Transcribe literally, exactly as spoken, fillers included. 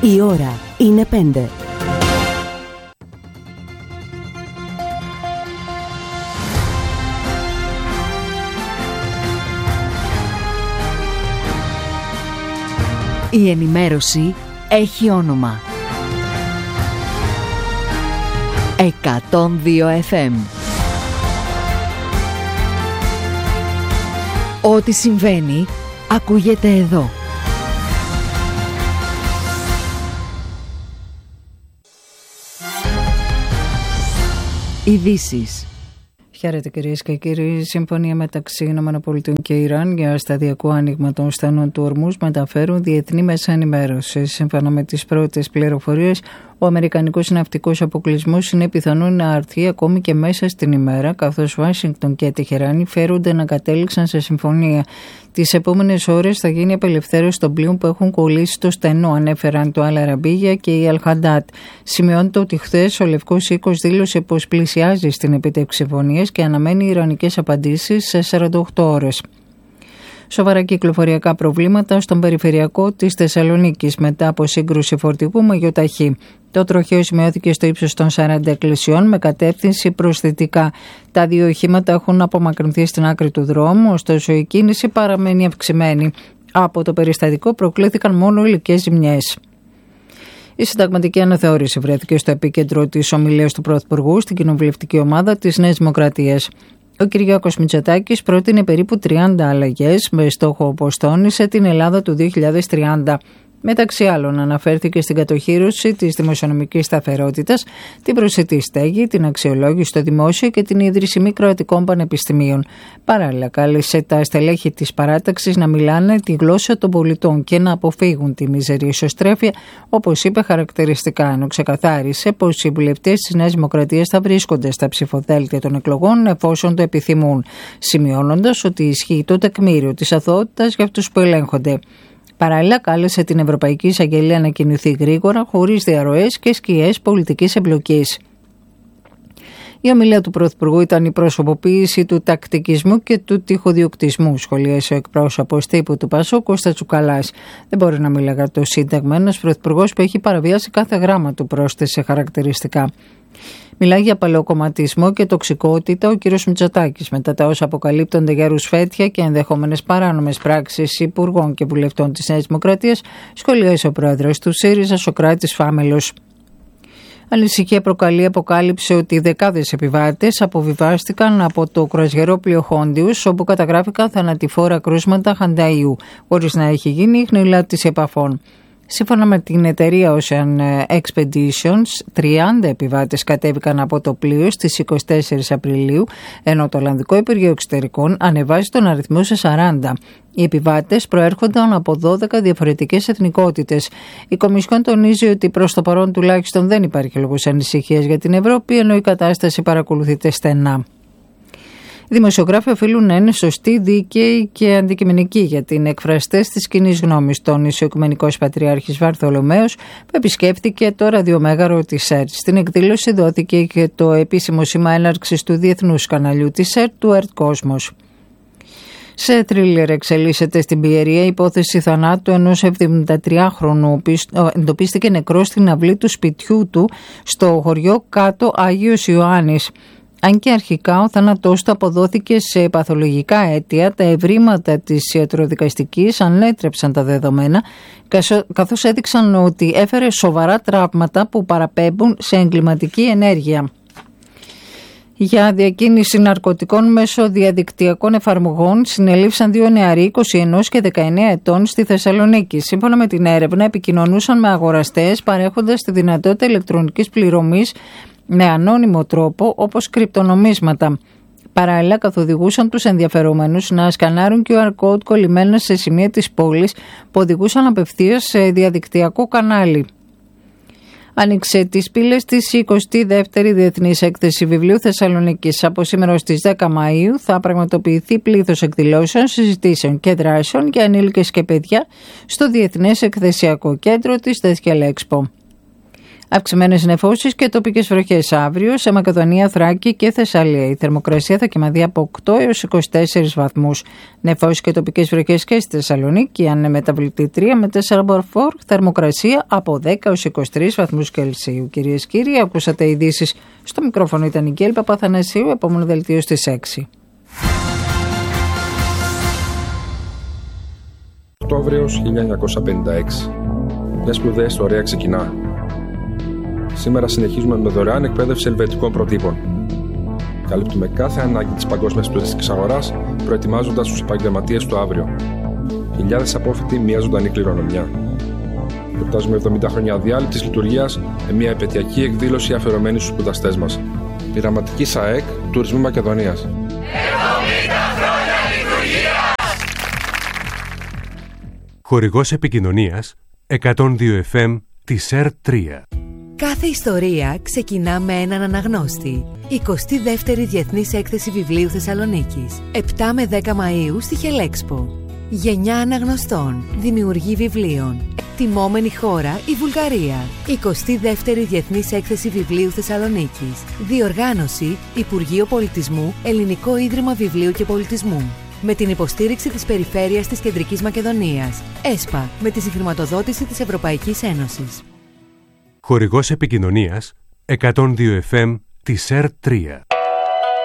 Η ώρα είναι πέντε. Η ενημέρωση έχει όνομα. εκατόν δύο εφ εμ. Ό,τι συμβαίνει ακούγεται εδώ. Ειδήσεις. Χαίρετε κυρίες και κύριοι. Συμφωνία μεταξύ ΗΠΑ και Ιράν για σταδιακό άνοιγμα των στενών του Ορμούζ μεταφέρουν διεθνή μέσα ενημέρωσης. Σύμφωνα με τις πρώτες πληροφορίες, ο αμερικανικός ναυτικός αποκλεισμός είναι πιθανόν να αρθεί ακόμη και μέσα στην ημέρα, καθώς Ουάσιγκτον και Τεχεράνη φέρονται να κατέληξαν σε συμφωνία. Τις επόμενες ώρες θα γίνει απελευθέρωση των πλοίων που έχουν κολλήσει στο στενό, ανέφεραν το Αλ Αραμπίγια και η Αλ Χαντάτ. Σημειώνεται ότι χθες ο Λευκός Οίκος δήλωσε πως πλησιάζει στην επίτευξη συμφωνίας και αναμένει ιρανικές απαντήσεις σε σαράντα οκτώ ώρες. Σοβαρά κυκλοφοριακά προβλήματα στον περιφερειακό της Θεσσαλονίκης μετά από σύγκρουση φορτηγού με γεωταχή. Το τροχαίο σημειώθηκε στο ύψος των σαράντα εκκλησιών με κατεύθυνση προς δυτικά. Τα δύο οχήματα έχουν απομακρυνθεί στην άκρη του δρόμου, ωστόσο η κίνηση παραμένει αυξημένη. Από το περιστατικό προκλήθηκαν μόνο υλικές ζημιές. Η συνταγματική αναθεώρηση βρέθηκε στο επίκεντρο της ομιλίας του Πρωθυπουργού στην κοινοβουλευτική ομάδα της Νέας Δημοκρατίας. Ο Κυριάκος Μητσοτάκης πρότεινε περίπου τριάντα αλλαγές με στόχο, όπως τόνισε, την Ελλάδα του δύο χιλιάδες τριάντα. Μεταξύ άλλων αναφέρθηκε στην κατοχύρωση της δημοσιονομικής σταθερότητας, την προσιτή στέγη, την αξιολόγηση στο δημόσιο και την ίδρυση μη κροατικών πανεπιστημίων. Παράλληλα κάλεσε τα στελέχη της παράταξης να μιλάνε τη γλώσσα των πολιτών και να αποφύγουν τη μίζερη ισοστρέφεια, όπως είπε χαρακτηριστικά, ενώ ξεκαθάρισε πως οι βουλευτές της Νέας Δημοκρατίας θα βρίσκονται στα ψηφοδέλτια των εκλογών εφόσον το επιθυμούν, σημειώνοντας ότι ισχύει το τεκμήριο της αθωότητας για αυτούς που ελέγχονται. Παράλληλα, κάλεσε την Ευρωπαϊκή Εισαγγελία να κινηθεί γρήγορα, χωρίς διαρροές και σκιές πολιτικής εμπλοκής. Η ομιλία του Πρωθυπουργού ήταν η προσωποποίηση του τακτικισμού και του τυχοδιοκτισμού, σχολίασε ο εκπρόσωπος τύπου του Πασόκ, Κώστας Τσουκαλάς. Δεν μπορεί να μιλά για το Σύνταγμα ένας Πρωθυπουργός που έχει παραβιάσει κάθε γράμμα του, πρόσθεσε χαρακτηριστικά. Μιλάει για παλαιοκομματισμό και τοξικότητα ο κ. Μητσοτάκης μετά τα όσα αποκαλύπτονται για ρουσφέτια και ενδεχόμενες παράνομες πράξεις υπουργών και βουλευτών της Νέας Δημοκρατίας, σχολίασε ο πρόεδρος του ΣΥΡΙΖΑ, Σωκράτης Φάμελος. Ανησυχία προκαλεί αποκάλυψε ότι δεκάδες επιβάτες αποβιβάστηκαν από το κρουαζιερόπλοιο Χόντιους, όπου καταγράφηκαν θανατηφόρα κρούσματα Χανταϊού, χωρίς να έχει γίνει χνηλάτιση επαφών. Σύμφωνα με την εταιρεία Ocean Expeditions, τριάντα επιβάτες κατέβηκαν από το πλοίο στις είκοσι τέσσερις Απριλίου, ενώ το Ολλανδικό Υπουργείο Εξωτερικών ανεβάζει τον αριθμό σε σαράντα. Οι επιβάτες προέρχονταν από δώδεκα διαφορετικές εθνικότητες. Η Κομισιόν τονίζει ότι προς το παρόν τουλάχιστον δεν υπάρχει λόγος ανησυχίας για την Ευρώπη, ενώ η κατάσταση παρακολουθείται στενά. Οι δημοσιογράφοι οφείλουν να είναι σωστοί, δίκαιοι και αντικειμενικοί για την εκφραστές της κοινής γνώμης, τόνισε ο Οικουμενικός Πατριάρχης Βαρθολομαίος, που επισκέφθηκε το ραδιομέγαρο της ΕΡΤ. Στην εκδήλωση δόθηκε και το επίσημο σήμα έναρξης του διεθνούς καναλιού της ΕΡΤ, του ΕΡΤ Κόσμος. Σε τρίλερ εξελίσσεται στην Πιερία η υπόθεση θανάτου ενός εβδομηντατριάχρονου που εντοπίστηκε νεκρός στην αυλή του σπιτιού του στο χωριό Κάτω Άγιος Ιωάννης. Αν και αρχικά ο θάνατός του αποδόθηκε σε παθολογικά αίτια, τα ευρήματα της ιατροδικαστικής ανέτρεψαν τα δεδομένα, καθώς έδειξαν ότι έφερε σοβαρά τραύματα που παραπέμπουν σε εγκληματική ενέργεια. Για διακίνηση ναρκωτικών μέσω διαδικτυακών εφαρμογών συνελήφθησαν δύο νεαροί είκοσι ένα και δεκαεννέα ετών στη Θεσσαλονίκη. Σύμφωνα με την έρευνα, επικοινωνούσαν με αγοραστές παρέχοντας τη δυνατότητα ηλεκτρονικής πληρωμής με ανώνυμο τρόπο, όπως κρυπτονομίσματα. Παράλληλα, καθοδηγούσαν τους ενδιαφερόμενους να σκανάρουν κιου αρ code κολλημένα σε σημεία της πόλης που οδηγούσαν απευθείας σε διαδικτυακό κανάλι. Άνοιξε τις πύλες της εικοστή δεύτερη Διεθνής Έκθεση Βιβλίου Θεσσαλονίκης. Από σήμερα στις δέκα Μαΐου θα πραγματοποιηθεί πλήθος εκδηλώσεων, συζητήσεων και δράσεων για ανήλικες και παιδιά στο Διεθνές Εκθεσιακό Κέντρο της Δέσκελ Expo. Αυξημένες νεφώσεις και τοπικές βροχές αύριο σε Μακεδονία, Θράκη και Θεσσαλία. Η θερμοκρασία θα κυμανθεί από οκτώ έως είκοσι τέσσερις βαθμούς. Νεφώσεις και τοπικές βροχές και στη Θεσσαλονίκη, αν είναι μεταβλητή τρία με τέσσερα μποφόρ, θερμοκρασία από δέκα έως είκοσι τρεις βαθμούς Κελσίου. Κυρίες και κύριοι, ακούσατε ειδήσεις. Στο μικρόφωνο ήταν η Γκέλ Παπαθανασίου, επόμενο δελτίο στις έξι. Οκτώβριος χίλια εννιακόσια πενήντα έξι. Μια σπουδαία ιστορία ξεκινά. Σήμερα συνεχίζουμε με δωρεάν εκπαίδευση ελβετικών προτύπων. Καλύπτουμε κάθε ανάγκη της παγκόσμιας τουριστικής αγοράς, προετοιμάζοντας τους επαγγελματίες του αύριο. Χιλιάδες απόφοιτοι, μια ζωντανή κληρονομιά. Γιορτάζουμε εβδομήντα χρόνια αδιάλειπτης λειτουργίας με μια επαιτειακή εκδήλωση αφιερωμένη στους σπουδαστές μας. Πειραματική ΣΑΕΚ Τουρισμού Μακεδονίας. εβδομήντα χρόνια λειτουργίας! Χορηγός επικοινωνίας εκατόν δύο εφ εμ της ΕΡ τρία. Κάθε ιστορία ξεκινά με έναν αναγνώστη. εικοστή δεύτερη Διεθνής Έκθεση Βιβλίου Θεσσαλονίκης. επτά με δέκα Μαΐου στη Χελέξπο. Γενιά αναγνωστών, δημιουργή βιβλίων. Τιμόμενη χώρα η Βουλγαρία. εικοστή δεύτερη Διεθνής Έκθεση Βιβλίου Θεσσαλονίκης. Διοργάνωση Υπουργείο Πολιτισμού, Ελληνικό Ίδρυμα Βιβλίου και Πολιτισμού. Με την υποστήριξη της Περιφέρειας της Κεντρικής Μακεδονίας. ΕΣΠΑ, με τη συγχρηματοδότηση της Ευρωπαϊκής Ένωσης. Χορηγός επικοινωνίας εκατόν δύο εφ εμ της ΕΡ τρία.